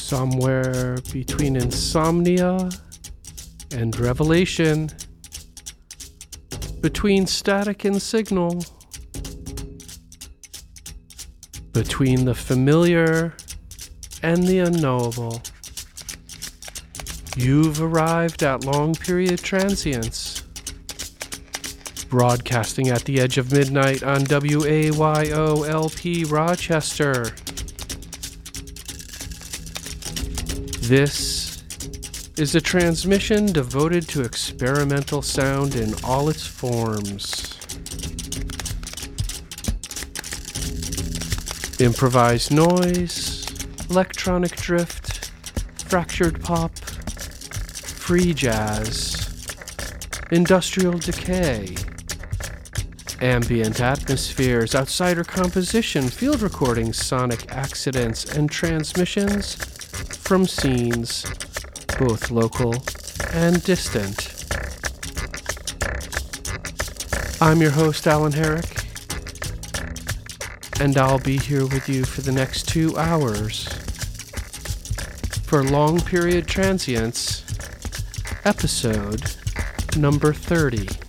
Somewhere between insomnia and revelation, between static and signal, between the familiar and the unknowable, you've arrived at Long Period Transience, broadcasting at the edge of midnight on WAYO-LP Rochester. This is a transmission devoted to experimental sound in all its forms. Improvised noise, electronic drift, fractured pop, free jazz, industrial decay, ambient atmospheres, outsider composition, field recordings, sonic accidents, and transmissions from scenes, both local and distant. I'm your host, Alan Herrick, and I'll be here with you for the next 2 hours for Long Period Transience, episode number 30.